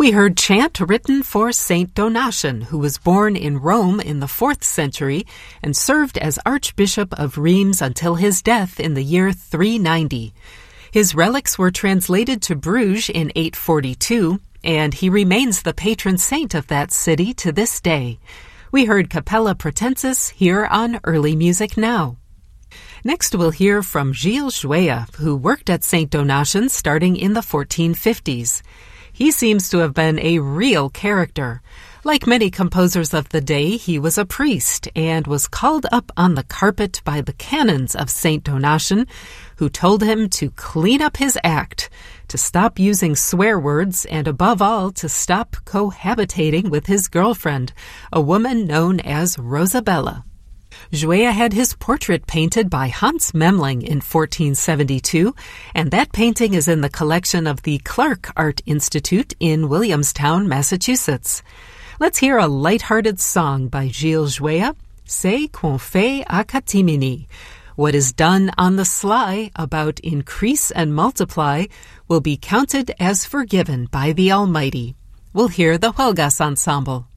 We heard chant written for Saint Donatian, who was born in Rome in the 4th century and served as Archbishop of Rheims until his death in the year 390. His relics were translated to Bruges in 842, and he remains the patron saint of that city to this day. We heard Capella Pratensis here on Early Music Now. Next we'll hear from Gilles Jouet, who worked at Saint Donatian starting in the 1450s. He seems to have been a real character. Like many composers of the day, he was a priest and was called up on the carpet by the canons of Saint Donatian, who told him to clean up his act, to stop using swear words, and above all, to stop cohabitating with his girlfriend, a woman known as Rosabella. Jouet had his portrait painted by Hans Memling in 1472, and that painting is in the collection of the Clark Art Institute in Williamstown, Massachusetts. Let's hear a light-hearted song by Gilles Jouet, C'est qu'on fait à catimini. What is done on the sly about increase and multiply will be counted as forgiven by the Almighty. We'll hear the Huelgas Ensemble.